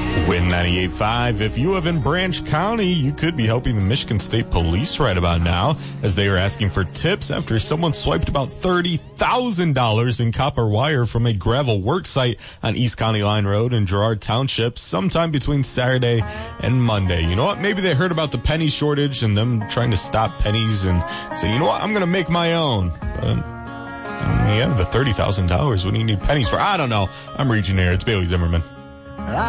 Win 98.5. If you live in Branch County, you could be helping the Michigan State Police right about now, as they are asking for tips after someone swiped about $30,000 in copper wire from a gravel work site on East County Line Road in Girard Township sometime between Saturday and Monday. You know what? Maybe they heard about the penny shortage and them trying to stop pennies and say, you know what? I'm going to make my own. But yeah, the $30,000. What do you need pennies for? I don't know. I'm reaching there. It's Bailey Zimmerman.